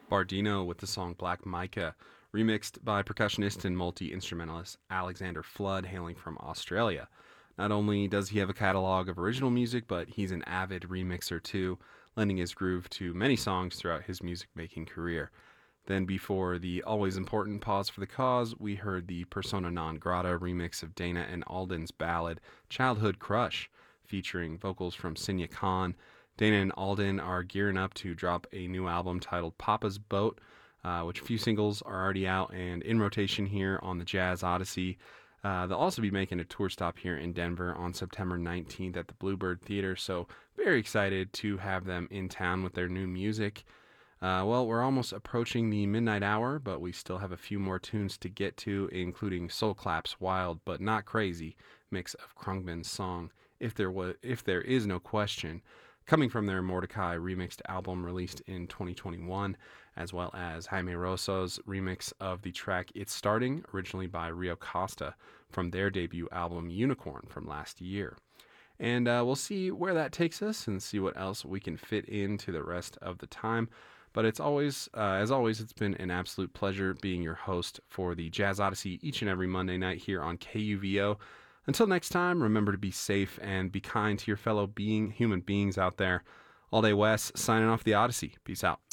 Bardino with the song Black Mica, remixed by percussionist and multi instrumentalist Alexander Flood, hailing from Australia. Not only does he have a catalog of original music, but he's an avid remixer too, lending his groove to many songs throughout his music making career. Then, before the always important Pause for the Cause, we heard the Persona Non Grata remix of Dana and Alden's ballad Childhood Crush, featuring vocals from Sinya Khan. Dana and Alden are gearing up to drop a new album titled Papa's Boat, which a few singles are already out and in rotation here on the Jazz Odyssey. They'll also be making a tour stop here in Denver on September 19th at the Bluebird Theater, so very excited to have them in town with their new music. Well, we're almost approaching the midnight hour, but we still have a few more tunes to get to, including Soul Clap's Wild But Not Crazy mix of Krungman's song If There Is No Question, coming from their Mordecai remixed album released in 2021, as well as Jaime Rosa's remix of the track It's Starting, originally by Rio Costa, from their debut album Unicorn from last year. And we'll see where that takes us and see what else we can fit into the rest of the time. But it's always, as always, it's been an absolute pleasure being your host for the Jazz Odyssey each and every Monday night here on KUVO. Until next time, remember to be safe and be kind to your fellow human beings out there. All Day West, signing off the Odyssey. Peace out.